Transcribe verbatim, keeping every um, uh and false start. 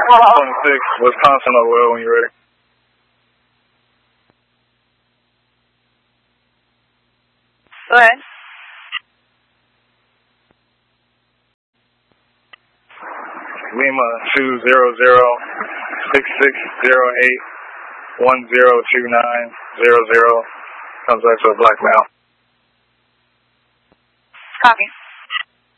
twenty-six, Wisconsin Oil, when you're ready. Go ahead. Lima two zero zero six six zero eight one zero two nine zero zero. Comes back to a black male. Copy.